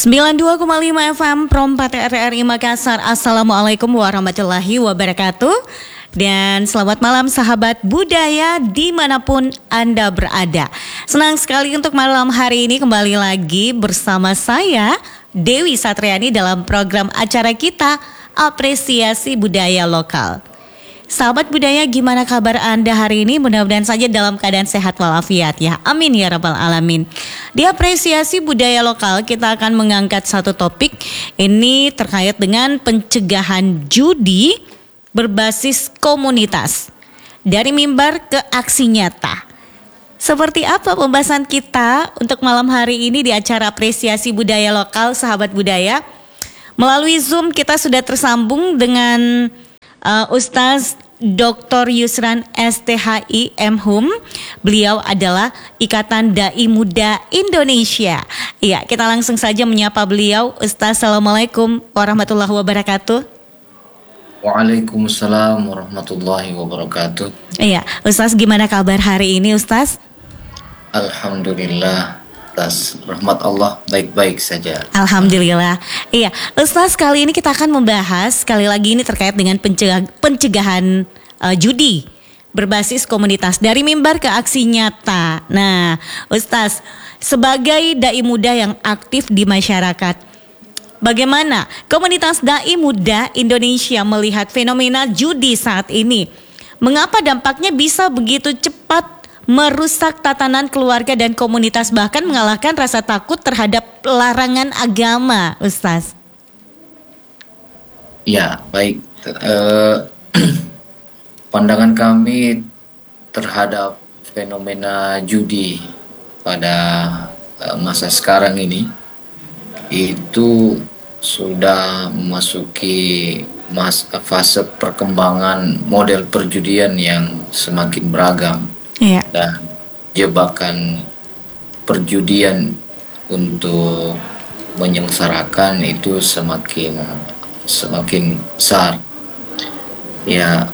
92,5 FM Prompat RRI Makassar. Assalamualaikum warahmatullahi wabarakatuh. Dan selamat malam sahabat budaya dimanapun Anda berada. Senang sekali untuk malam hari ini kembali lagi bersama saya Dewi Satriani dalam program acara kita Apresiasi Budaya Lokal. Sahabat budaya, gimana kabar Anda hari ini? Mudah-mudahan saja dalam keadaan sehat walafiat ya. Amin ya rabbal alamin. Di apresiasi budaya lokal kita akan mengangkat satu topik. Ini terkait dengan pencegahan judi berbasis komunitas. Dari mimbar ke aksi nyata. Seperti apa pembahasan kita untuk malam hari ini di acara apresiasi budaya lokal, sahabat budaya? Melalui Zoom kita sudah tersambung dengan Ustaz Dr. Yusran STHI MHum. Beliau adalah Ikatan Dai Muda Indonesia. Iya, kita langsung saja menyapa beliau. Ustaz, Assalamualaikum warahmatullahi wabarakatuh. Waalaikumsalam warahmatullahi wabarakatuh. Iya, Ustaz, gimana kabar hari ini Ustaz? Alhamdulillah, atas rahmat Allah baik-baik saja. Alhamdulillah. Iya, Ustaz, kali ini kita akan membahas sekali lagi ini terkait dengan pencegahan judi berbasis komunitas dari mimbar ke aksi nyata. Nah, Ustaz, sebagai dai muda yang aktif di masyarakat, bagaimana komunitas dai muda Indonesia melihat fenomena judi saat ini? Mengapa dampaknya bisa begitu cepat merusak tatanan keluarga dan komunitas, bahkan mengalahkan rasa takut terhadap larangan agama, Ustaz? Ya, baik. Pandangan kami terhadap fenomena judi pada masa sekarang ini itu sudah memasuki fase perkembangan model perjudian yang semakin beragam. Iya. Dan jebakan perjudian untuk menyengsarakan itu semakin besar. Ya,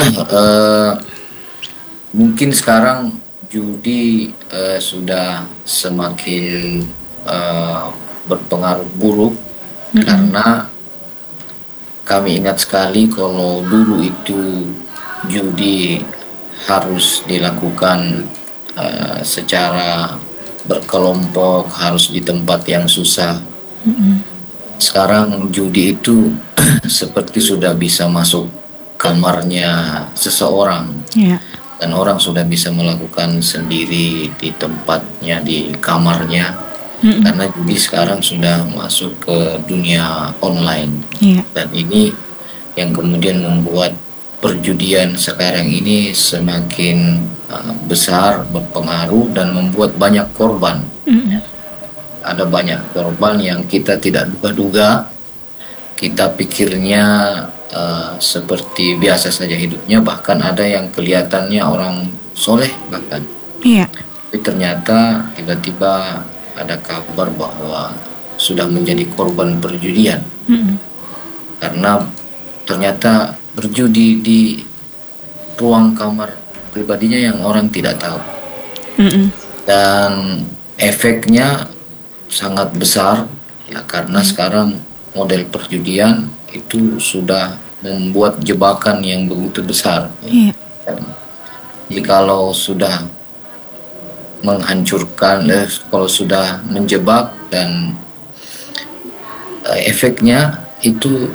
mungkin sekarang judi sudah semakin berpengaruh buruk karena kami ingat sekali kalau dulu itu judi harus dilakukan secara berkelompok, harus di tempat yang susah. Sekarang judi itu seperti sudah bisa masuk kamarnya seseorang, dan orang sudah bisa melakukan sendiri di tempatnya, di kamarnya, karena judi sekarang sudah masuk ke dunia online. Dan ini yang kemudian membuat perjudian sekarang ini semakin besar, berpengaruh, dan membuat banyak korban. Ada banyak korban yang kita tidak duga-duga. Kita pikirnya seperti biasa saja hidupnya, bahkan ada yang kelihatannya orang soleh bahkan. Tapi ternyata tiba-tiba ada kabar bahwa sudah menjadi korban perjudian. Karena ternyata berjudi di ruang kamar pribadinya yang orang tidak tahu. Dan efeknya sangat besar ya, karena sekarang model perjudian itu sudah membuat jebakan yang begitu besar. Jadi kalau sudah menghancurkan, kalau sudah menjebak, dan efeknya itu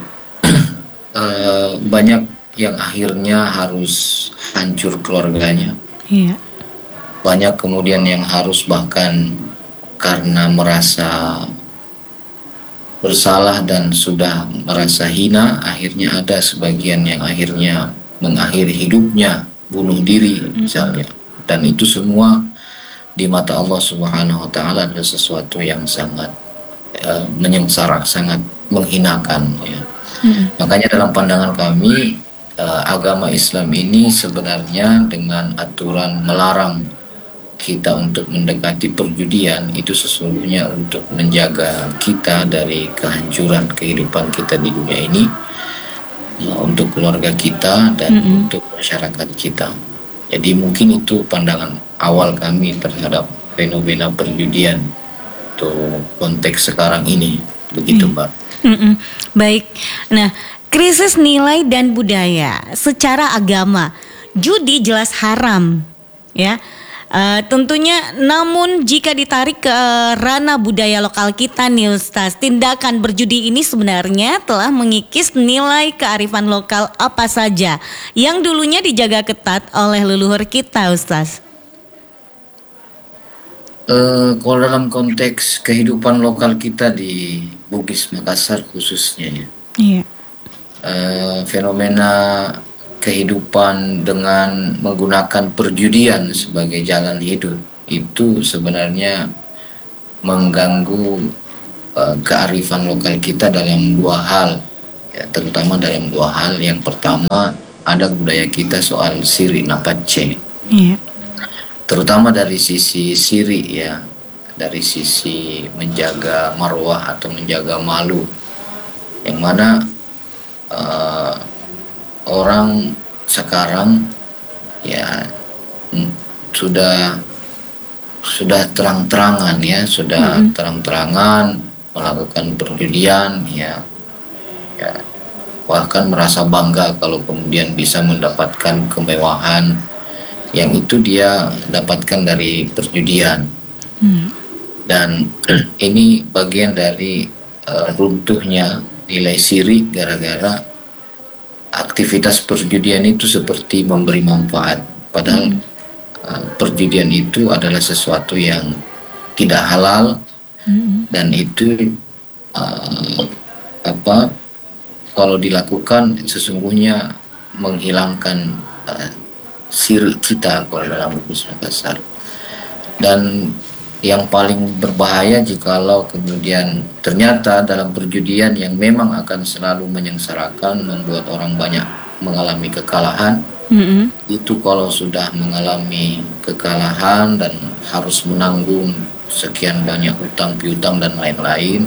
banyak yang akhirnya harus hancur keluarganya. Banyak kemudian yang harus bahkan karena merasa bersalah dan sudah merasa hina, akhirnya ada sebagian yang akhirnya mengakhiri hidupnya, bunuh diri misalnya. Dan itu semua di mata Allah Subhanahu wa Ta'ala adalah sesuatu yang sangat menyengsara, sangat menghinakan ya. Makanya dalam pandangan kami, agama Islam ini sebenarnya dengan aturan melarang kita untuk mendekati perjudian itu sesungguhnya untuk menjaga kita dari kehancuran kehidupan kita di dunia ini, untuk keluarga kita dan untuk masyarakat kita. Jadi mungkin itu pandangan awal kami terhadap fenomena perjudian untuk konteks sekarang ini, begitu Mbak. Baik, nah krisis nilai dan budaya secara agama, judi jelas haram, ya. Tentunya, namun jika ditarik ke ranah budaya lokal kita nih Ustaz, tindakan berjudi ini sebenarnya telah mengikis nilai kearifan lokal apa saja yang dulunya dijaga ketat oleh leluhur kita, Ustaz? Kalau dalam konteks kehidupan lokal kita di Bugis Makassar khususnya, ya, fenomena kehidupan dengan menggunakan perjudian sebagai jalan hidup itu sebenarnya mengganggu kearifan lokal kita dalam dua hal, ya, terutama dalam dua hal. Yang pertama, ada budaya kita soal siri napace, terutama dari sisi siri, ya, dari sisi menjaga marwah atau menjaga malu, yang mana orang sekarang, ya, sudah terang-terangan, ya, sudah terang-terangan melakukan perjudian, ya, bahkan merasa bangga kalau kemudian bisa mendapatkan kemewahan yang itu dia dapatkan dari perjudian. Dan ini bagian dari runtuhnya nilai siri gara-gara aktivitas perjudian itu seperti memberi manfaat, padahal perjudian itu adalah sesuatu yang tidak halal, dan itu kalau dilakukan sesungguhnya menghilangkan siri kita kalau dalam Bugis Makassar. Dan yang paling berbahaya jikalau kemudian ternyata dalam perjudian yang memang akan selalu menyengsarakan, membuat orang banyak mengalami kekalahan, itu kalau sudah mengalami kekalahan dan harus menanggung sekian banyak utang piutang dan lain-lain,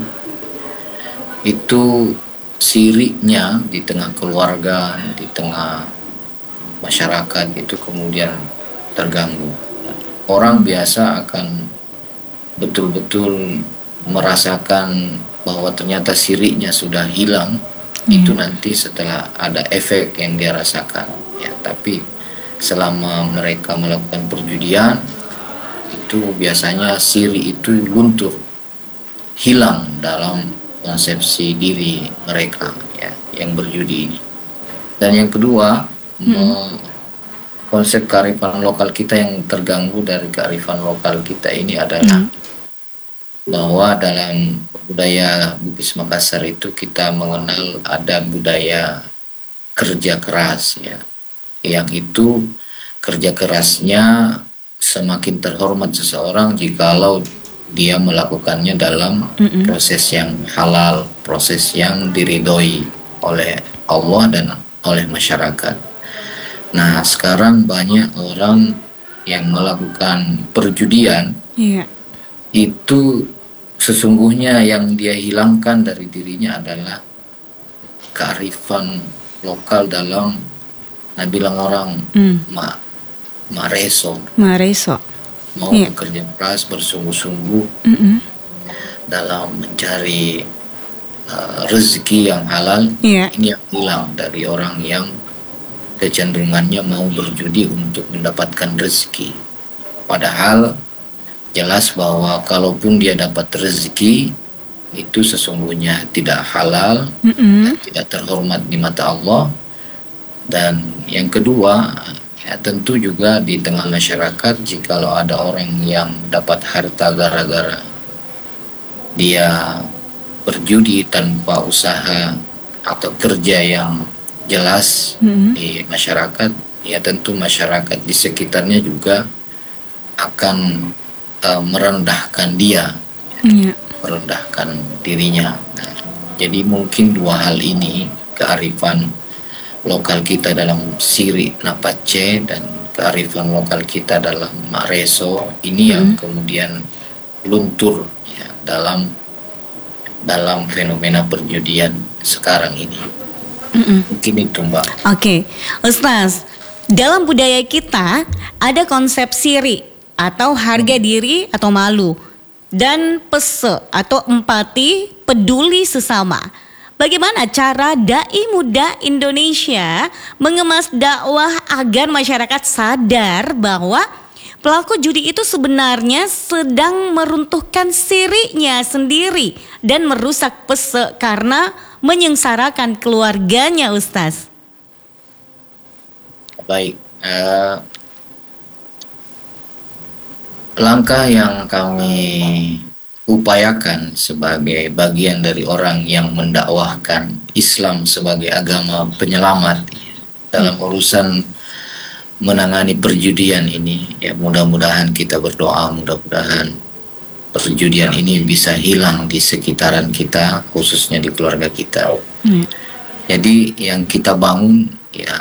itu sirinya di tengah keluarga, di tengah masyarakat itu kemudian terganggu. Orang biasa akan betul-betul merasakan bahwa ternyata sirinya sudah hilang, itu nanti setelah ada efek yang dia rasakan, ya. Tapi selama mereka melakukan perjudian itu biasanya siri itu luntur, hilang dalam konsepsi diri mereka, ya, yang berjudi ini. Dan yang kedua, konsep kearifan lokal kita yang terganggu dari kearifan lokal kita ini adalah bahwa dalam budaya Bugis Makassar itu kita mengenal ada budaya kerja keras, ya, yang itu kerja kerasnya semakin terhormat seseorang jikalau dia melakukannya dalam proses yang halal, proses yang diridhoi oleh Allah dan oleh masyarakat. Nah, sekarang banyak orang yang melakukan perjudian, itu sesungguhnya yang dia hilangkan dari dirinya adalah kearifan lokal dalam, nah bilang orang mareso mau bekerja keras bersungguh-sungguh dalam mencari rezeki yang halal. Ini yang hilang dari orang yang kecenderungannya mau berjudi untuk mendapatkan rezeki, padahal jelas bahwa kalaupun dia dapat rezeki itu sesungguhnya tidak halal dan tidak terhormat di mata Allah. Dan yang kedua, ya, tentu juga di tengah masyarakat jikalau ada orang yang dapat harta gara-gara dia berjudi tanpa usaha atau kerja yang jelas di masyarakat, ya tentu masyarakat di sekitarnya juga akan merendahkan dia, merendahkan dirinya. Nah, jadi mungkin dua hal ini, kearifan lokal kita dalam siri napace dan kearifan lokal kita dalam mareso, ini yang kemudian luntur, ya, dalam fenomena perjudian sekarang ini. Mungkin itu, Mbak. Oke, Ustaz, dalam budaya kita ada konsep siri atau harga diri atau malu. dan pese atau empati, peduli sesama. Bagaimana cara dai muda Indonesia mengemas dakwah agar masyarakat sadar bahwa pelaku judi itu sebenarnya sedang meruntuhkan sirinya sendiri dan merusak pese karena menyengsarakan keluarganya, Ustaz? Baik, langkah yang kami upayakan sebagai bagian dari orang yang mendakwahkan Islam sebagai agama penyelamat dalam urusan menangani perjudian ini, ya mudah-mudahan kita berdoa, mudah-mudahan perjudian ini bisa hilang di sekitaran kita, khususnya di keluarga kita. Jadi yang kita bangun